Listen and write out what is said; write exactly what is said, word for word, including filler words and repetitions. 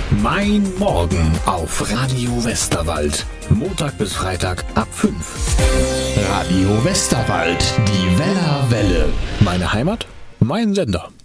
Mein Morgen auf Radio Westerwald. Montag bis Freitag ab fünf. Radio Westerwald, die Weller Welle. Meine Heimat, mein Sender.